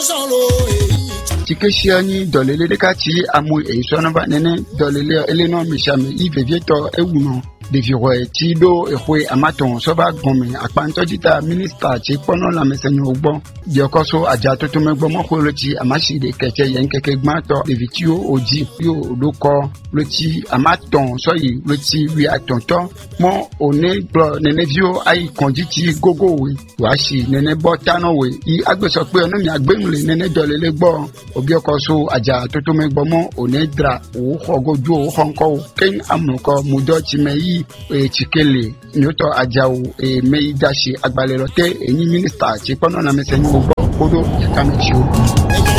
Tikeshiani dolele dekati amu eisonaba nene dolele eleno mishame ivevieto ewuno deviroe tido ehwe amaton soba gome akpantojita minister ti pono la mesenyo ogbo diokoso aja toto megbo mokolo ti amashi de keke yenkeke gmato devitio oji yo loko loti amaton soyi loti wi atonto mo one bro nene vio ai konjiti gogo we washi nene botano we I agbeso pe ono mi agbemule nene dolele gbo obiokoso aja toto megbo mo one dra o hogoju o honko ken amuko mudo ti meyi chikele nyoto ajao meidashi agbalero te eni minister ti pono na mesenyo ogbo kodo yakamechi o